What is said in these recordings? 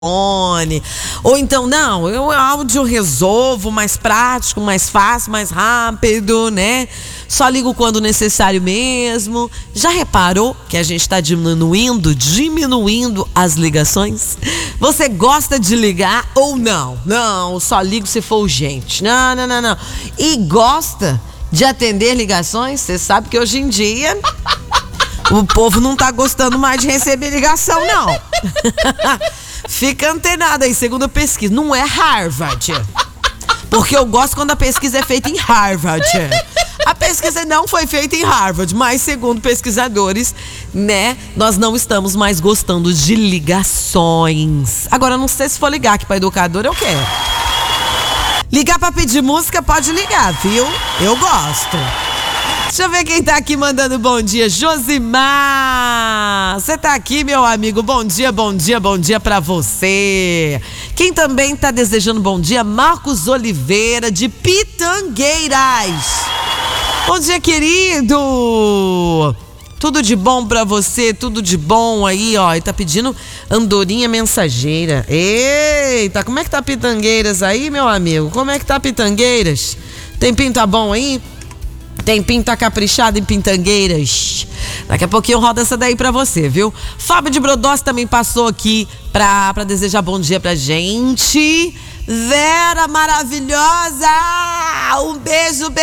Ou então, não, eu áudio resolvo, mais prático, mais fácil, mais rápido, né? Só ligo quando necessário mesmo. Já reparou que a gente está diminuindo as ligações? Você gosta de ligar ou não? Não, só ligo se for urgente. Não. E gosta de atender ligações? Você sabe que hoje em dia o povo não tá gostando mais de receber ligação, não. Fica antenado aí, segundo a pesquisa. Não é Harvard. Porque eu gosto quando a pesquisa é feita em Harvard. A pesquisa não foi feita em Harvard, mas segundo pesquisadores, né, nós não estamos mais gostando de ligações. Agora, não sei se for ligar aqui pra educadora, eu quero. Ligar pra pedir música, pode ligar, viu? Eu gosto. Deixa eu ver quem tá aqui mandando bom dia. Josimar, você tá aqui, meu amigo? Bom dia pra você. Quem também tá desejando bom dia? Marcos Oliveira, de Pitangueiras. Bom dia, querido. Tudo de bom pra você, tudo de bom aí, ó. E tá pedindo andorinha mensageira. Eita, como é que tá Pitangueiras aí, meu amigo? Como é que tá Pitangueiras? Tempinho tá bom aí? Tempinho tá caprichado em Pitangueiras. Daqui a pouquinho eu rodo essa daí pra você, viu? Fábio de Brodossi também passou aqui pra desejar bom dia pra gente. Vera maravilhosa! Um beijo.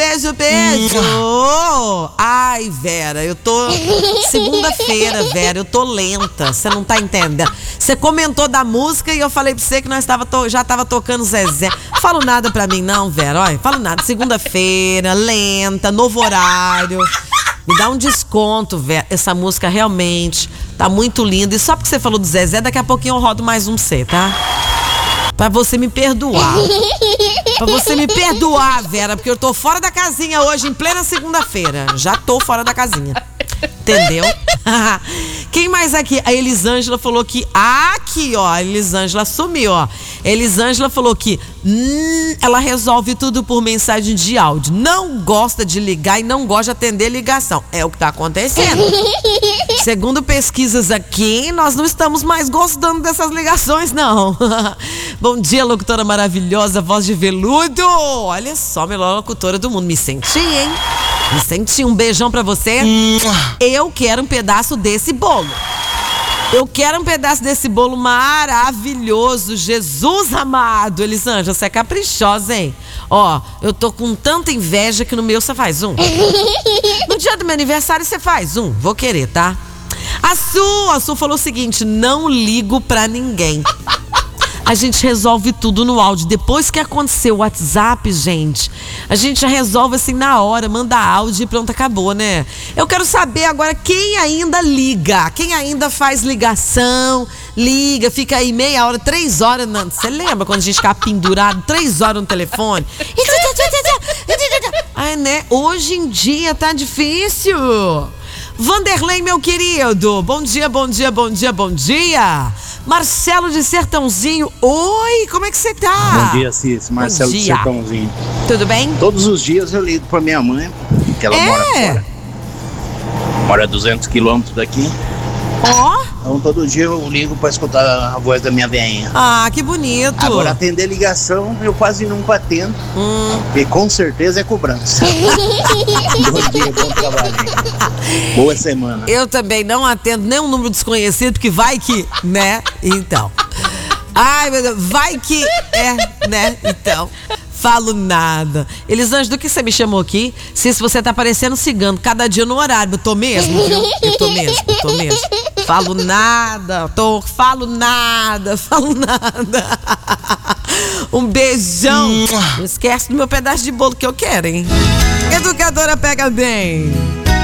Ai, Vera, eu tô... Segunda-feira, Vera, eu tô lenta. Você não tá entendendo. Você comentou da música e eu falei pra você que nós já tava tocando Zezé. Falo nada pra mim não, Vera, olha. Falo nada. Segunda-feira, lenta, novo horário. Me dá um desconto, Vera. Essa música realmente tá muito linda. E só porque você falou do Zezé, daqui a pouquinho eu rodo mais um C, tá? Pra você me perdoar. Pra você me perdoar, Vera, porque eu tô fora da casinha hoje, em plena segunda-feira. Já tô fora da casinha. Entendeu? Quem mais aqui? A Elisângela falou que... Aqui, ó. A Elisângela sumiu, ó. Elisângela falou que ela resolve tudo por mensagem de áudio. Não gosta de ligar e não gosta de atender ligação. É o que tá acontecendo. Segundo pesquisas aqui, nós não estamos mais gostando dessas ligações, não. Bom dia, locutora maravilhosa, voz de veludo. Olha só, melhor locutora do mundo. Me senti, hein? Me senti. Um beijão pra você. Eu quero um pedaço desse bolo. Eu quero um pedaço desse bolo maravilhoso. Jesus amado. Elisângela, você é caprichosa, hein? Ó, eu tô com tanta inveja que no meu você faz um. No dia do meu aniversário você faz um. Vou querer, tá? A Su falou o seguinte: não ligo pra ninguém. A gente resolve tudo no áudio. Depois que aconteceu o WhatsApp, gente, a gente já resolve assim na hora, manda áudio e pronto, acabou, né? Eu quero saber agora quem ainda liga, quem ainda faz ligação, liga, fica aí meia hora, 3 horas. Você lembra quando a gente ficava pendurado 3 horas no telefone? Ai, né? Hoje em dia tá difícil. Vanderlei, meu querido, bom dia. Marcelo de Sertãozinho, oi, como é que você tá? Bom dia, Cis, Marcelo de Sertãozinho. Tudo bem? Todos os dias eu ligo pra minha mãe, que ela mora fora. Mora a 200 quilômetros daqui. Ó. Então todo dia eu ligo pra escutar a voz da minha veinha. Ah, que bonito. Agora atender ligação eu quase nunca atendo, porque com certeza é cobrança. Bom dia, bom trabalho. Boa semana. Eu também não atendo nenhum número desconhecido, porque vai que, né? Então. Ai, meu Deus, vai que né? Então. Falo nada. Elisângela, do que você me chamou aqui? Se você tá parecendo cigano, cada dia no horário. Eu tô mesmo, viu? Eu tô mesmo. Falo nada. Falo nada. Um beijão. Não esquece do meu pedaço de bolo que eu quero, hein? Educadora pega bem.